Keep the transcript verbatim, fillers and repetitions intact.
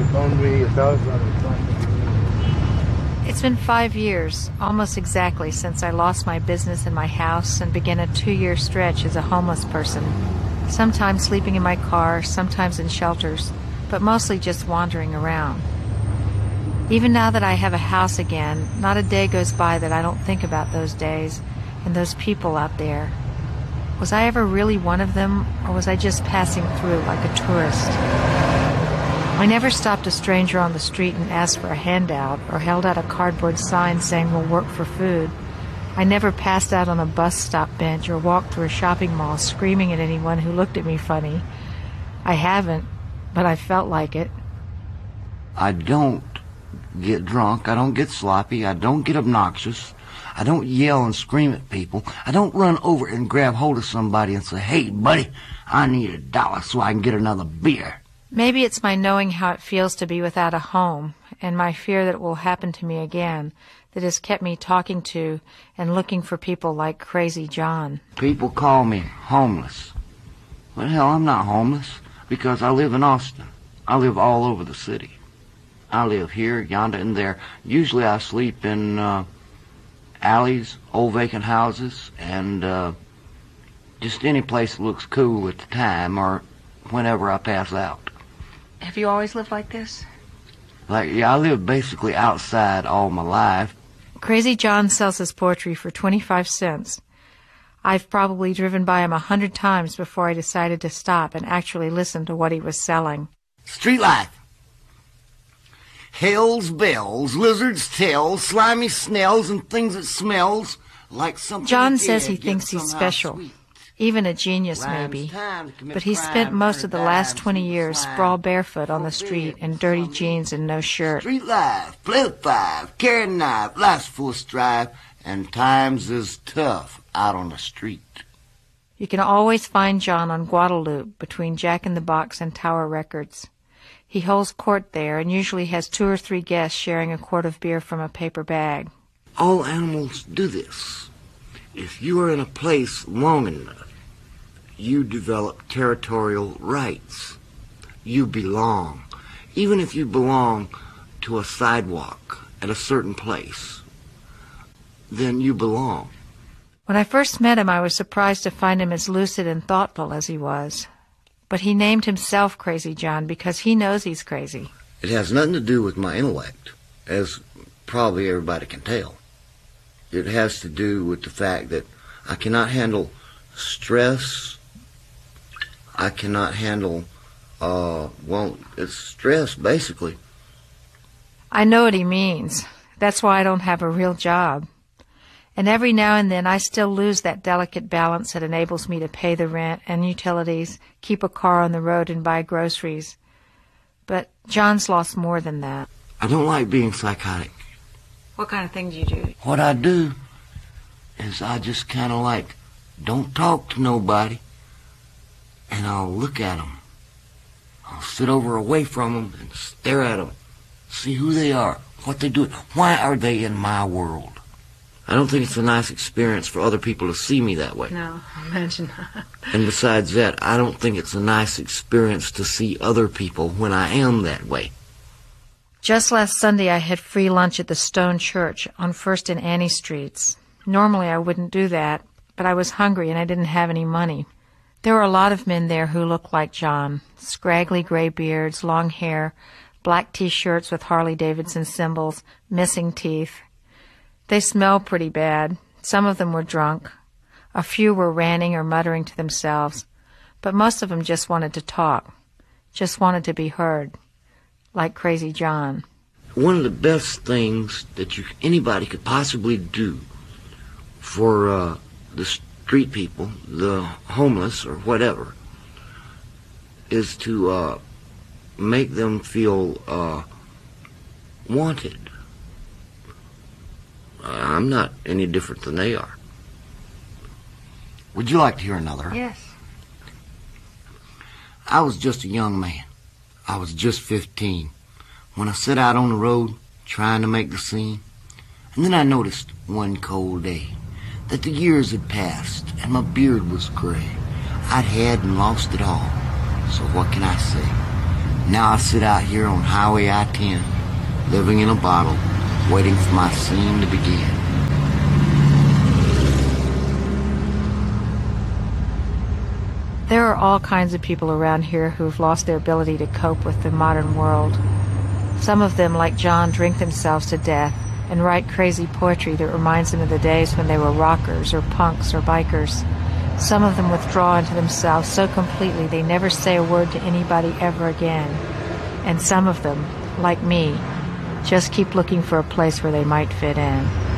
It's been five years, almost exactly, since I lost my business and my house and began a two-year stretch as a homeless person. Sometimes sleeping in my car, sometimes in shelters, but mostly just wandering around. Even now that I have a house again, not a day goes by that I don't think about those days and those people out there. Was I ever really one of them, or was I just passing through like a tourist? I never stopped a stranger on the street and asked for a handout or held out a cardboard sign saying we'll work for food. I never passed out on a bus stop bench or walked through a shopping mall screaming at anyone who looked at me funny. I haven't, but I felt like it. I don't get drunk. I don't get sloppy. I don't get obnoxious. I don't yell and scream at people. I don't run over and grab hold of somebody and say, "Hey, buddy, I need a dollar so I can get another beer." Maybe it's my knowing how it feels to be without a home and my fear that it will happen to me again that has kept me talking to and looking for people like Crazy John. People call me homeless. Well, hell, I'm not homeless because I live in Austin. I live all over the city. I live here, yonder, and there. Usually I sleep in uh, alleys, old vacant houses, and uh, just any place that looks cool at the time or whenever I pass out. Have you always lived like this? Like, yeah, I lived basically outside all my life. Crazy John sells his poetry for twenty-five cents. I've probably driven by him a hundred times before I decided to stop and actually listen to what he was selling. Street life. Hell's bells, lizards' tails, slimy snails, and things that smells like something. John says he thinks he's special. Sweet. Even a genius, maybe. But he spent most of the last twenty years sprawled barefoot on the street in dirty jeans and no shirt. Street life, play the five, carry a knife, life's full of strife, and times is tough out on the street. You can always find John on Guadalupe between Jack in the Box and Tower Records. He holds court there and usually has two or three guests sharing a quart of beer from a paper bag. All animals do this. If you are in a place long enough, you develop territorial rights. You belong. Even if you belong to a sidewalk at a certain place, then you belong. When I first met him, I was surprised to find him as lucid and thoughtful as he was. But he named himself Crazy John because he knows he's crazy. It has nothing to do with my intellect, as probably everybody can tell. It has to do with the fact that I cannot handle stress. I cannot handle, uh, well, it's stress, basically. I know what he means. That's why I don't have a real job. And every now and then I still lose that delicate balance that enables me to pay the rent and utilities, keep a car on the road, and buy groceries. But John's lost more than that. I don't like being psychotic. What kind of things do you do? What I do is I just kind of like don't talk to nobody, and I'll look at them. I'll sit over away from them and stare at them, see who they are, what they do, why are they in my world. I don't think it's a nice experience for other people to see me that way. No, imagine that. And besides that, I don't think it's a nice experience to see other people when I am that way. Just last Sunday I had free lunch at the Stone Church on First and Annie Streets. Normally I wouldn't do that, but I was hungry and I didn't have any money. There were a lot of men there who looked like John. Scraggly gray beards, long hair, black T-shirts with Harley-Davidson symbols, missing teeth. They smelled pretty bad. Some of them were drunk. A few were ranting or muttering to themselves, but most of them just wanted to talk, just wanted to be heard, like Crazy John. One of the best things that you, anybody could possibly do for uh, the street people, the homeless or whatever, is to uh, make them feel uh, wanted. I'm not any different than they are. Would you like to hear another? Yes. I was just a young man. I was just fifteen when I set out on the road trying to make the scene. And then I noticed one cold day that the years had passed and my beard was gray. I'd had and lost it all. So what can I say? Now I sit out here on Highway I ten, living in a bottle, waiting for my scene to begin. There are all kinds of people around here who've lost their ability to cope with the modern world. Some of them, like John, drink themselves to death and write crazy poetry that reminds them of the days when they were rockers or punks or bikers. Some of them withdraw into themselves so completely they never say a word to anybody ever again. And some of them, like me, just keep looking for a place where they might fit in.